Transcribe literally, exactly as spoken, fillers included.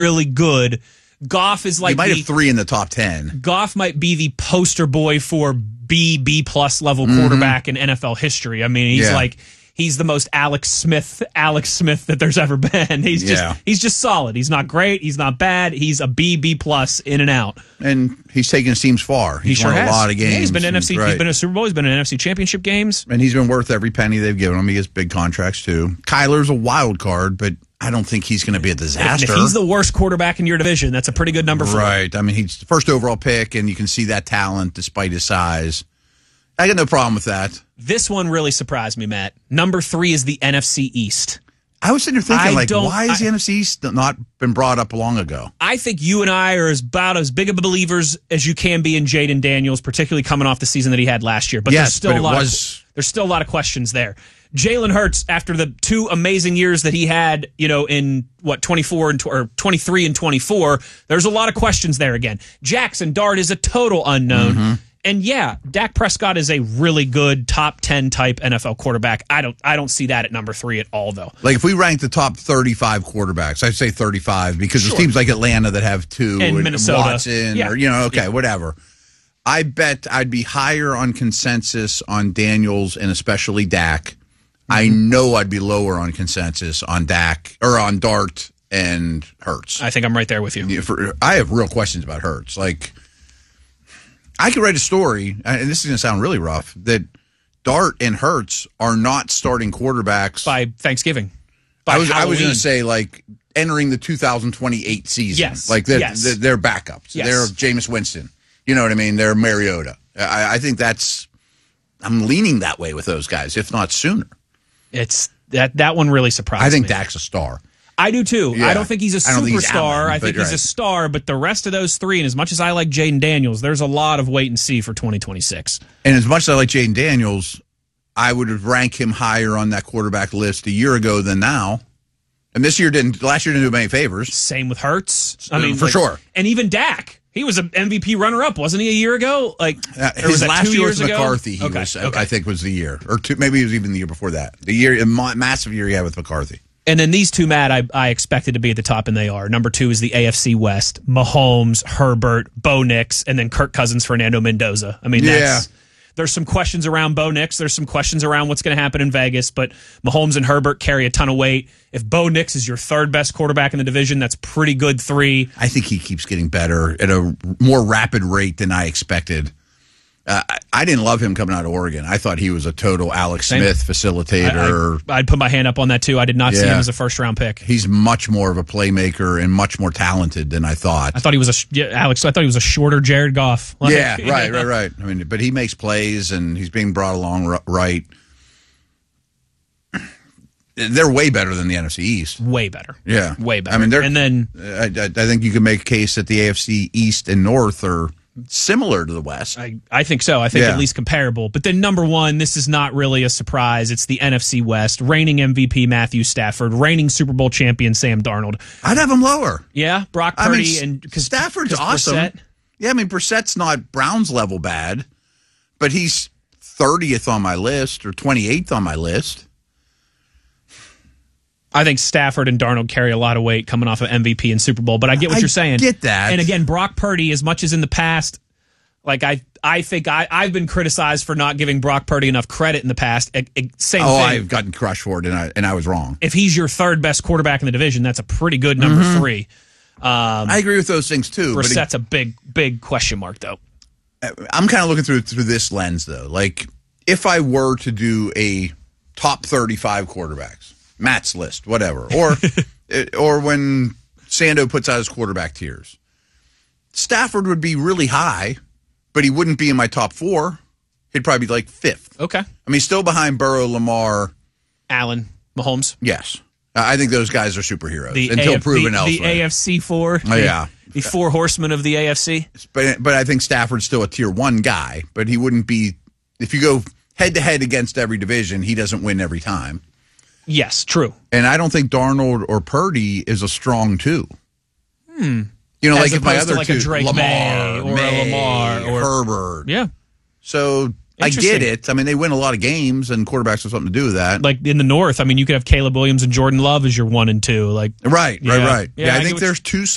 really good. Goff is like he might the, have three in the top ten. Goff might be the poster boy for B, B plus level Mm-hmm. quarterback in N F L history. I mean, he's Yeah. like he's the most Alex Smith, Alex Smith that there's ever been. He's just Yeah. he's just solid. He's not great. He's not bad. He's a B, B plus in and out. And he's taken his teams far. He's He sure won has. a lot of games. Yeah, he's been in N F C. Right. He's been in a Super Bowl. He's been in N F C Championship games. And he's been worth every penny they've given him. He gets big contracts too. Kyler's a wild card, but I don't think he's going to be a And disaster. if he's the worst quarterback in your division, that's a pretty good number for him. Right. I mean, he's the first overall pick, and you can see that talent despite his size. I got no problem with that. This one really surprised me, Matt. Number three is the N F C East. I was sitting there thinking, I like, don't- why has I- the N F C East not been brought up long ago? I think you and I are as about as big of believers as you can be in Jaden Daniels, particularly coming off the season that he had last year. But Yes, there's still but a it lot was- of there's still a lot of questions there. Jalen Hurts, after the two amazing years that he had, you know, in what twenty-four and tw- or twenty-three and twenty-four, there's a lot of questions there again. Jackson Dart is a total unknown. Mm-hmm. And yeah, Dak Prescott is a really good top ten type N F L quarterback. I don't I don't see that at number three at all, though. Like, if we rank the top thirty-five quarterbacks, I'd say thirty-five because Sure. there's teams like Atlanta that have two And and, Minnesota. Watson Yeah. or, you know, okay, Yeah. whatever. I bet I'd be higher on consensus on Daniels and especially Dak. I know I'd be lower on consensus on Dak or on Dart and Hurts. I think I'm right there with you. Yeah, for, I have real questions about Hurts. Like, I could write a story, and this is going to sound really rough, that Dart and Hurts are not starting quarterbacks. By Thanksgiving. By I was I was Halloween. going to say, like, entering the two thousand twenty-eight season. Yes, Like, they're, yes. they're, they're backups. Yes. They're Jameis Winston. You know what I mean? They're Mariota. I, I think that's – I'm leaning that way with those guys, if not sooner. It's that that one really surprised me. I think Dak's a star. I do too. Yeah. I don't think he's a I don't think he's superstar. Allen, I think but he's a right. star, but the rest of those three, and as much as I like Jaden Daniels, there's a lot of wait and see for twenty twenty-six. And as much as I like Jaden Daniels, I would rank him higher on that quarterback list a year ago than now. And this year didn't. Last year didn't do him any favors. Same with Hurts. I mean, for like- sure. And even Dak. He was an M V P runner-up, wasn't he, a year ago? Like Uh, or was his that last two year years with ago? McCarthy, he Okay, was, okay. I think, was the year, or two, maybe it was even the year before that. The year, a ma- massive year he had with McCarthy. And then these two, Matt, I, I expected to be at the top, and they are. Number two is the A F C West. Mahomes, Herbert, Bo Nix, and then Kirk Cousins, Fernando Mendoza. I mean, that's, there's some questions around Bo Nix. There's some questions around what's going to happen in Vegas, but Mahomes and Herbert carry a ton of weight. If Bo Nix is your third best quarterback in the division, that's pretty good three. I think he keeps getting better at a more rapid rate than I expected. Uh, I, I didn't love him coming out of Oregon. I thought he was a total Alex Same. Smith facilitator. I, I, I'd put my hand up on that, too. I did not see Yeah. him as a first-round pick. He's much more of a playmaker and much more talented than I thought. I thought he was a sh- yeah, Alex. I thought he was a shorter Jared Goff. Like, Yeah, right, right, right. I mean, but he makes plays and he's being brought along r- right. They're way better than the N F C East. Way better. Yeah, way better. I mean, they're, and then I, I, I think you can make a case that the A F C East and North are similar to the West. I, I think so. I think Yeah. at least comparable. But then number one, this is not really a surprise. It's the N F C West. Reigning M V P Matthew Stafford, reigning Super Bowl champion Sam Darnold. I'd have him lower. Yeah, Brock I mean, Purdy and because Stafford's awesome. Yeah, I mean, Brissett's not Browns level bad, but he's thirtieth on my list or twenty-eighth on my list. I think Stafford and Darnold carry a lot of weight coming off of M V P and Super Bowl, but I get what I you're saying. get that. And again, Brock Purdy, as much as in the past, like I, I think I, I've been criticized for not giving Brock Purdy enough credit in the past. It, it, same Oh, thing. I've gotten crushed for it, and I and I was wrong. If he's your third best quarterback in the division, that's a pretty good number Mm-hmm. three. Um, I agree with those things too. But Brissett's a big, big question mark, though. I'm kind of looking through through this lens, though. Like, if I were to do a top thirty-five quarterbacks, Matt's list, whatever, or or when Sando puts out his quarterback tiers, Stafford would be really high, but he wouldn't be in my top four. He'd probably be like fifth. Okay. I mean, still behind Burrow, Lamar. Allen, Mahomes. Yes. I think those guys are superheroes The until A F, proven the, elsewhere. The A F C four. Oh, yeah. The, the four horsemen of the A F C. But but I think Stafford's still a tier one guy, but he wouldn't be if you go head to head against every division, he doesn't win every time. Yes, true. And I don't think Darnold or Purdy is a strong two. Hmm. You know, As like if my opposed to other like a two, Drake Lamar, May or a May, Lamar or- Herbert. Yeah. So I get Interesting. it. I mean, they win a lot of games, and quarterbacks have something to do with that. Like in the North, I mean, you could have Caleb Williams and Jordan Love as your one and two. Like right, right, Yeah. right. Yeah, Yeah, I I, get think what there's two